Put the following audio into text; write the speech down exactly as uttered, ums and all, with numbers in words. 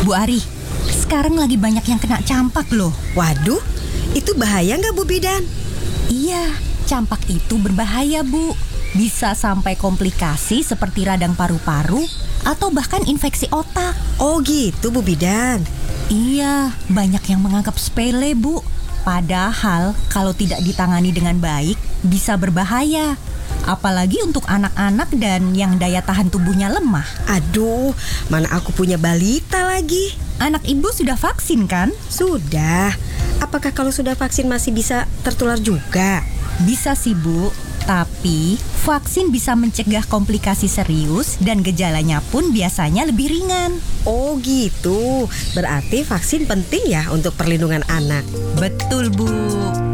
Bu Ari, sekarang lagi banyak yang kena campak loh. Waduh, itu bahaya nggak Bu Bidan? Iya, campak itu berbahaya Bu. Bisa sampai komplikasi seperti radang paru-paru atau bahkan infeksi otak. Oh gitu Bu Bidan. Iya, banyak yang menganggap sepele Bu. Padahal kalau tidak ditangani dengan baik bisa berbahaya. Apalagi untuk anak-anak dan yang daya tahan tubuhnya lemah. Aduh, mana aku punya balita lagi. Anak ibu sudah vaksin kan? Sudah. Apakah kalau sudah vaksin masih bisa tertular juga? Bisa sih Bu, tapi vaksin bisa mencegah komplikasi serius dan gejalanya pun biasanya lebih ringan. Oh gitu, berarti vaksin penting ya untuk perlindungan anak. Betul Bu.